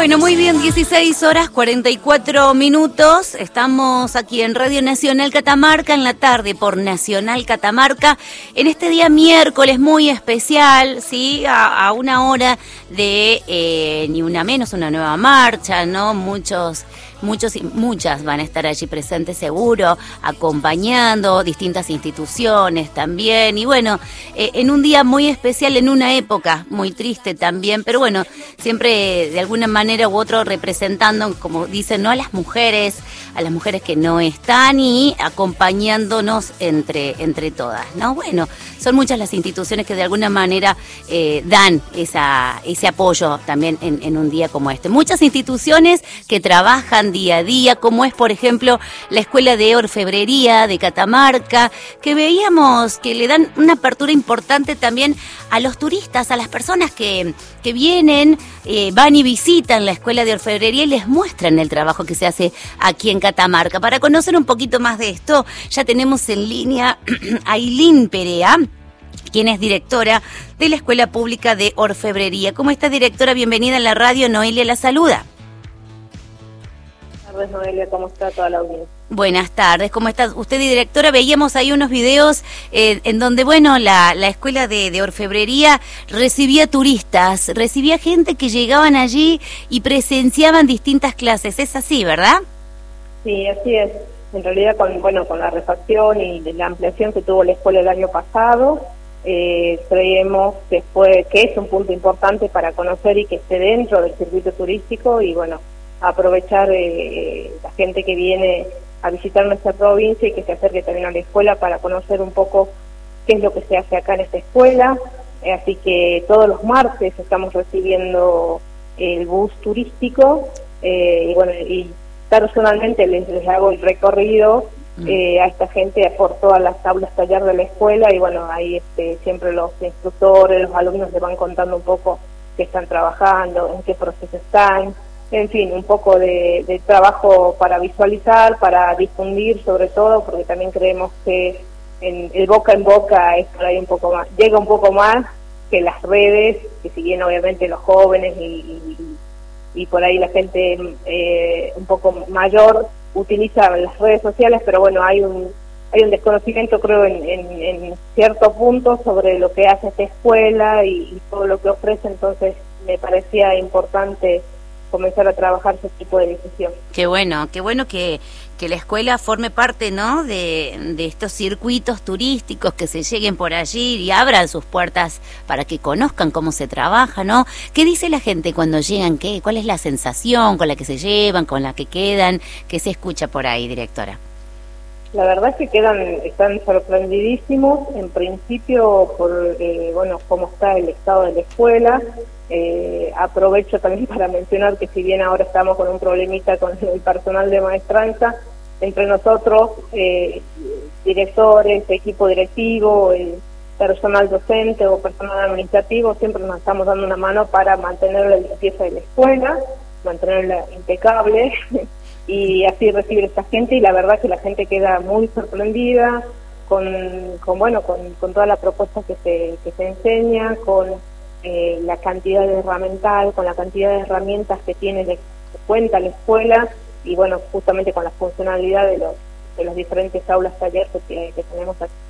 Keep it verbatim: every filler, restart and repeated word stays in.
Bueno, muy bien, dieciséis horas cuarenta y cuatro minutos. Estamos aquí en Radio Nacional Catamarca en la tarde por Nacional Catamarca. En este día miércoles muy especial, ¿sí? A, a una hora de eh, ni una menos, una nueva marcha, ¿no? Muchos, muchos y muchas van a estar allí presentes seguro, acompañando distintas instituciones también. Y bueno, eh, en un día muy especial, en una época muy triste también, pero bueno, siempre de alguna manera u otro representando, como dicen, ¿no? A las mujeres, a las mujeres que no están y acompañándonos entre, entre todas, ¿no? Bueno, son muchas las instituciones que de alguna manera eh, dan esa, ese apoyo también en, en un día como este. Muchas instituciones que trabajan día a día, como es, por ejemplo, la Escuela de Orfebrería de Catamarca, que veíamos que le dan una apertura importante también a los turistas, a las personas que, que vienen, eh, van y visitan la Escuela de Orfebrería y les muestran el trabajo que se hace aquí en Catamarca. Para conocer un poquito más de esto, ya tenemos en línea a Ailín Perea, quien es directora de la Escuela Pública de Orfebrería. ¿Cómo está, directora? Bienvenida en la radio. Noelia la saluda. Buenas tardes, Noelia. ¿Cómo está toda la audiencia? Buenas tardes. ¿Cómo está usted, directora? Veíamos ahí unos videos eh, en donde, bueno, la, la Escuela de, de Orfebrería recibía turistas, recibía gente que llegaban allí y presenciaban distintas clases. Es así, ¿verdad? Sí, así es. En realidad, con bueno con la refacción y la ampliación que tuvo la escuela el año pasado, eh, creemos que fue que es un punto importante para conocer y que esté dentro del circuito turístico y bueno, aprovechar eh, la gente que viene a visitar nuestra provincia y que se acerque también a la escuela para conocer un poco qué es lo que se hace acá en esta escuela. Eh, así que todos los martes estamos recibiendo el bus turístico eh, y bueno, y personalmente les, les hago el recorrido eh, a esta gente por todas las aulas taller de la escuela y bueno, ahí este, siempre los instructores, los alumnos les van contando un poco qué están trabajando, en qué proceso están, en fin, un poco de, de trabajo para visualizar, para difundir sobre todo, porque también creemos que en, el boca en boca es por ahí un poco más, llega un poco más que las redes, que si bien obviamente los jóvenes y, y y por ahí la gente eh, un poco mayor utiliza las redes sociales, pero bueno, hay un hay un desconocimiento, creo, en, en, en cierto punto sobre lo que hace esta escuela y, y todo lo que ofrece, entonces me parecía importante comenzar a trabajar ese tipo de difusión. Qué bueno, qué bueno que, que la escuela forme parte, ¿no?, de, de estos circuitos turísticos, que se lleguen por allí y abran sus puertas para que conozcan cómo se trabaja, ¿no? ¿Qué dice la gente cuando llegan? ¿Qué? ¿Cuál es la sensación con la que se llevan, con la que quedan? ¿Qué se escucha por ahí, directora? La verdad es que quedan, están sorprendidísimos, en principio, por eh, bueno, cómo está el estado de la escuela. Eh, aprovecho también para mencionar que si bien ahora estamos con un problemita con el personal de maestranza, entre nosotros, eh, directores, equipo directivo, el personal docente o personal administrativo, siempre nos estamos dando una mano para mantener la limpieza de la escuela, mantenerla impecable y así recibir a esta gente, y la verdad que la gente queda muy sorprendida con, con bueno, con, con toda la propuesta que se, que se enseña, con eh, la cantidad de herramental, con la cantidad de herramientas que tiene, que cuenta la escuela, y bueno, justamente con la funcionalidad de los, de los diferentes aulas taller que, que tenemos aquí.